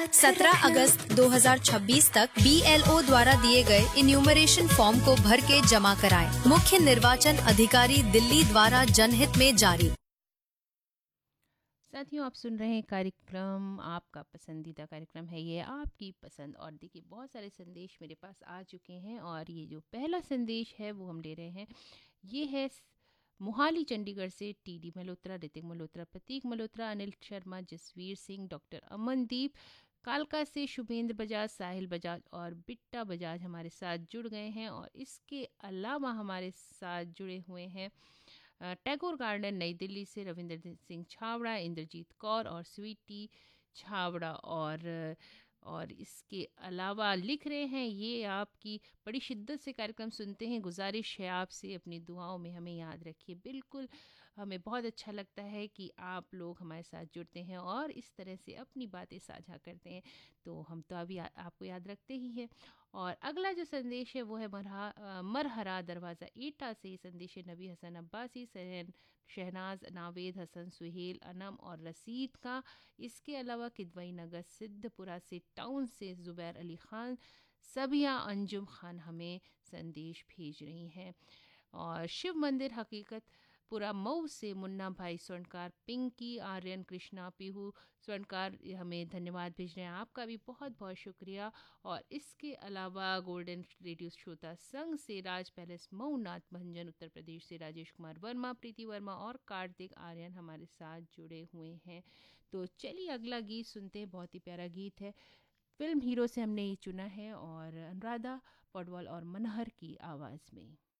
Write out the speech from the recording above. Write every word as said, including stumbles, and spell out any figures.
सत्रह अगस्त दो हज़ार छब्बीस तक बी एल ओ द्वारा दिए गए इन्यूमरेशन फॉर्म को भर के जमा कराएं। मुख्य निर्वाचन अधिकारी दिल्ली द्वारा जनहित में जारी। साथियों, आप सुन रहे हैं कार्यक्रम, आपका पसंदीदा कार्यक्रम है ये आपकी पसंद। और देखिए, बहुत सारे संदेश मेरे पास आ चुके हैं और ये जो पहला संदेश है वो हम ले रहे हैं। ये है मोहाली चंडीगढ़ से टी डी मल्होत्रा, ऋतिक मल्होत्रा, प्रतीक मल्होत्रा, अनिल शर्मा, जसवीर सिंह, डॉक्टर अमनदीप। कालका से शुभेंद्र बजाज, साहिल बजाज और बिट्टा बजाज हमारे साथ जुड़ गए हैं। और इसके अलावा हमारे साथ जुड़े हुए हैं अ, टैगोर गार्डन नई दिल्ली से रविंद्र सिंह छावड़ा, इंद्रजीत कौर और स्वीटी छावड़ा। और और इसके अलावा लिख रहे हैं, ये आपकी बड़ी शिद्दत से कार्यक्रम सुनते हैं, गुजारिश है आपसे अपनी दुआओं में हमें याद रखिए। बिल्कुल, हमें बहुत अच्छा लगता है कि आप लोग हमारे साथ जुड़ते हैं और इस तरह से अपनी बातें साझा करते हैं, तो हम तो अभी आ, आपको याद रखते ही हैं। और अगला जो संदेश है वो है मरहा अ, मरहरा दरवाज़ा एटा से। ये संदेश है नबी हसन अब्बासी, सहन शहनाज, नावेद हसन, सुहेल, अनम और रसीद का। इसके अलावा किदवई नगर सिद्धपुरा से टाउन से ज़ुबैर अली ख़ान, सबिया अंजुम खान हमें संदेश भेज रही हैं। और शिव मंदिर हकीकत पूरा मऊ से मुन्ना भाई स्वर्णकार, पिंकी, आर्यन, कृष्णा, पीहू स्वर्णकार हमें धन्यवाद भेज रहे हैं। आपका भी बहुत बहुत शुक्रिया। और इसके अलावा गोल्डन रेडियो श्रोता संघ से राज पैलेस मऊ, नाथ भंजन उत्तर प्रदेश से राजेश कुमार वर्मा, प्रीति वर्मा और कार्तिक आर्यन हमारे साथ जुड़े हुए हैं। तो चलिए अगला गीत सुनते हैं, बहुत ही प्यारा गीत है, फिल्म हीरो से हमने ये चुना है और अनुराधा पौडवाल और मनहर की आवाज़ में।